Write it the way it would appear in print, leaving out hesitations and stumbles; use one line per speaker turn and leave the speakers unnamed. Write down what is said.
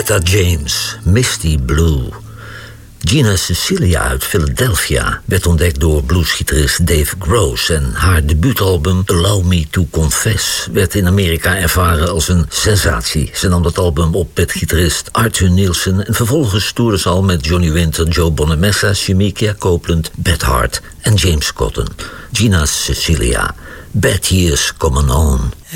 Etta James, Misty Blue. Gina Cecilia uit Philadelphia werd ontdekt door bluesgitarist Dave Gross en haar debuutalbum Allow Me to Confess werd in Amerika ervaren als een sensatie. Ze nam dat album op met gitarist Arthur Nielsen en vervolgens toerde ze al met Johnny Winter, Joe Bonamessa, Shemekia Copeland, Beth Hart en James Cotton. Gina Cecilia, Bad Years Coming On.